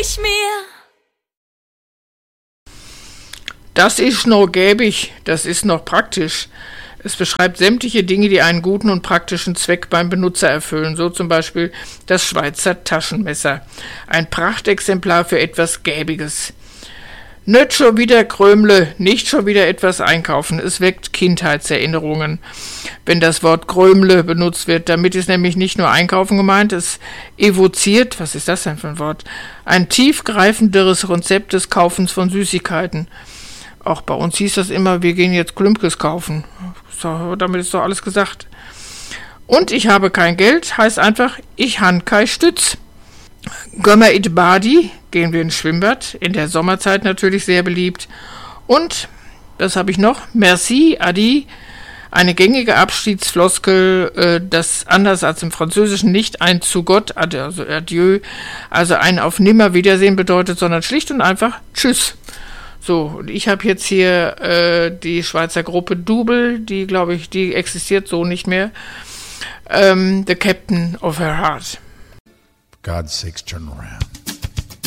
nicht mehr. Das ist noch gäbig, das ist noch praktisch. Es beschreibt sämtliche Dinge, die einen guten und praktischen Zweck beim Benutzer erfüllen, so zum Beispiel das Schweizer Taschenmesser. Ein Prachtexemplar für etwas Gäbiges. Nicht schon wieder Krömle, nicht schon wieder etwas einkaufen. Es weckt Kindheitserinnerungen, wenn das Wort Krömle benutzt wird. Damit ist nämlich nicht nur Einkaufen gemeint, es evoziert, was ist das denn für ein Wort, ein tiefgreifenderes Konzept des Kaufens von Süßigkeiten. Auch bei uns hieß das immer, wir gehen jetzt Klümpkes kaufen. So, damit ist doch alles gesagt. Und ich habe kein Geld, heißt einfach, ich han kein Stütz. Gömmer it Badi, gehen wir ins Schwimmbad, in der Sommerzeit natürlich sehr beliebt. Und, das habe ich noch, Merci, Adi, eine gängige Abschiedsfloskel, das anders als im Französischen nicht ein zu Gott, also Adieu, also ein auf Nimmerwiedersehen bedeutet, sondern schlicht und einfach Tschüss. So, und ich habe jetzt hier die Schweizer Gruppe Double, die, glaube ich, die existiert so nicht mehr. The Captain of Her Heart. For God's sakes, turn around.